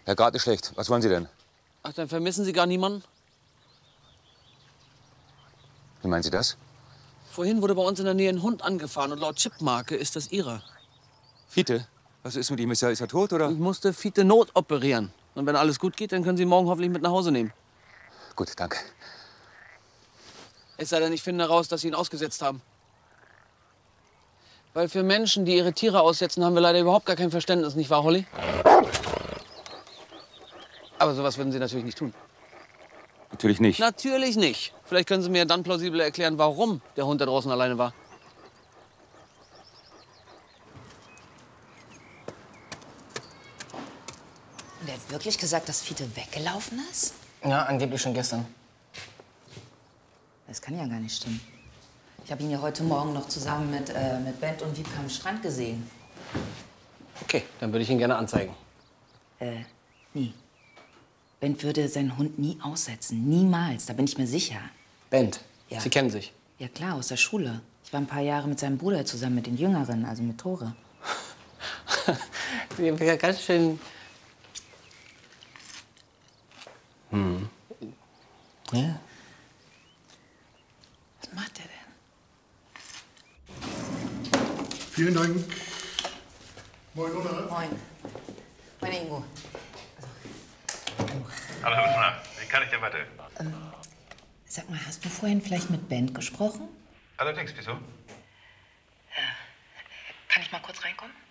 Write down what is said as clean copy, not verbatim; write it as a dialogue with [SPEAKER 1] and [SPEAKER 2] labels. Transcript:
[SPEAKER 1] Ja, gerade ist schlecht. Was wollen Sie denn?
[SPEAKER 2] Ach, dann vermissen Sie gar niemanden?
[SPEAKER 1] Wie meinen Sie das?
[SPEAKER 2] Vorhin wurde bei uns in der Nähe ein Hund angefahren und laut Chipmarke ist das Ihrer.
[SPEAKER 1] Fiete? Was ist mit ihm? Ist er tot, oder?
[SPEAKER 2] Ich musste Fiete notoperieren. Und wenn alles gut geht, dann können Sie ihn morgen hoffentlich mit nach Hause nehmen.
[SPEAKER 1] Gut, danke.
[SPEAKER 2] Es sei denn, ich finde heraus, dass Sie ihn ausgesetzt haben. Weil für Menschen, die ihre Tiere aussetzen, haben wir leider überhaupt gar kein Verständnis, nicht wahr, Holly? Aber sowas würden Sie natürlich nicht tun.
[SPEAKER 1] Natürlich nicht.
[SPEAKER 2] Natürlich nicht. Vielleicht können Sie mir dann plausibel erklären, warum der Hund da draußen alleine war.
[SPEAKER 3] Und er hat wirklich gesagt, dass Fiete weggelaufen ist?
[SPEAKER 2] Ja, angeblich schon gestern.
[SPEAKER 3] Das kann ja gar nicht stimmen. Ich habe ihn ja heute Morgen noch zusammen mit Bent und Wiebke am Strand gesehen.
[SPEAKER 2] Okay, dann würde ich ihn gerne anzeigen.
[SPEAKER 3] Nie. Bent würde seinen Hund nie aussetzen. Niemals, da bin ich mir sicher.
[SPEAKER 2] Bent,
[SPEAKER 3] Ja.
[SPEAKER 2] Sie kennen sich.
[SPEAKER 3] Ja klar, aus der Schule. Ich war ein paar Jahre mit seinem Bruder zusammen, mit den Jüngeren, also mit Tore.
[SPEAKER 2] Ja, ganz schön. Ja.
[SPEAKER 3] Was macht er denn?
[SPEAKER 4] Vielen Dank. Moin, Ulla.
[SPEAKER 3] Moin. Moin, Ingo.
[SPEAKER 5] Hallo, Herr Wittmer. Wie kann ich dir weiterhelfen?
[SPEAKER 3] Sag mal, hast du vorhin vielleicht mit Bent gesprochen?
[SPEAKER 5] Allerdings, wieso?
[SPEAKER 3] Kann ich mal kurz reinkommen?